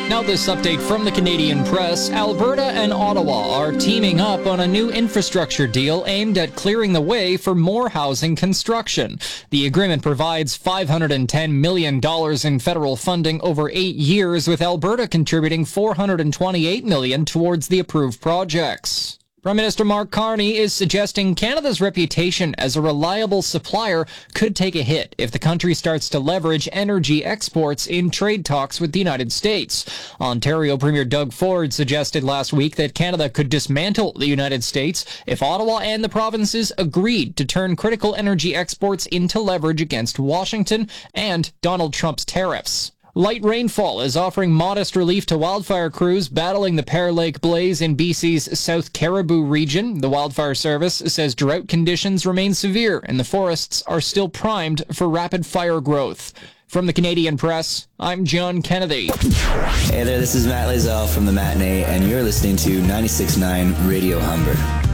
Now this update from the Canadian Press. Alberta and Ottawa are teaming up on a new infrastructure deal aimed at clearing the way for more housing construction. The agreement provides $510 million in federal funding over 8 years, with Alberta contributing $428 million towards the approved projects. Prime Minister Mark Carney is suggesting Canada's reputation as a reliable supplier could take a hit if the country starts to leverage energy exports in trade talks with the United States. Ontario Premier Doug Ford suggested last week that Canada could dismantle the United States if Ottawa and the provinces agreed to turn critical energy exports into leverage against Washington and Donald Trump's tariffs. Light rainfall is offering modest relief to wildfire crews battling the Pear Lake blaze in BC's South Caribou region. The Wildfire Service says drought conditions remain severe and the forests are still primed for rapid fire growth. From the Canadian Press, I'm John Kennedy. Hey there, this is Matt Lazell from The Matinee, and you're listening to 96.9 Radio Humber.